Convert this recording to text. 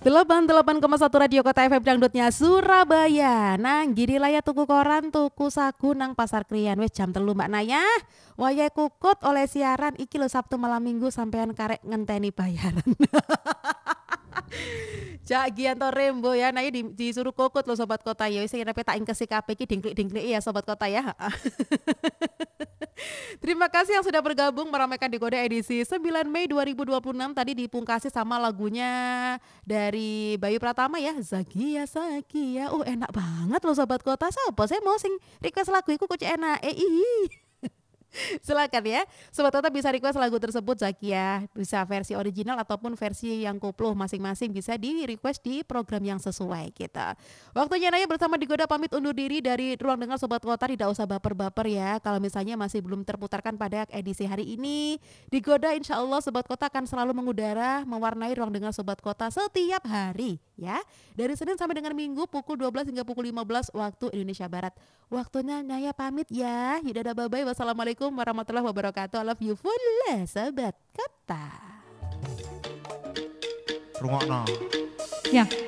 88,1 Radio Kota FM Dangdutnya Surabaya. Nang gini lah ya tuku koran, tuku sagu nang Pasar Krian. Wes jam 3 Mbak Naya. Wayahe kukut oleh siaran iki lo Sabtu malam Minggu sampean karek ngenteni bayaran. Jak Gianto Rembo ya, Naya disuruh kokut lo Sobat Kota ya. Wis tak ingkesi kabeh iki dingklik-dingklik ya Sobat Kota ya. Terima kasih yang sudah bergabung meramaikan Digoda edisi 9 Mei 2026. Tadi dipungkasi sama lagunya dari Bayu Pratama ya, Zakia Zakia. Enak banget loh Sobat Kota. Siapa saya mau sing request lagu iku kucek enak. Silakan ya, Sobat Kota bisa request lagu tersebut Zakia, bisa versi original ataupun versi yang koplo masing-masing bisa di request di program yang sesuai kita. Waktunya Naya bersama Digoda pamit undur diri dari ruang dengar Sobat Kota. Tidak usah baper-baper ya kalau misalnya masih belum terputarkan pada edisi hari ini. Digoda insya Allah Sobat Kota akan selalu mengudara mewarnai ruang dengar Sobat Kota setiap hari ya, dari Senin sampai dengan Minggu pukul 12 hingga pukul 15 waktu Indonesia Barat. Waktunya Naya pamit ya. Dadah bye-bye. Wassalamualaikum warahmatullahi wabarakatuh. I love you full Sobat Kota. Rungokno. Ya.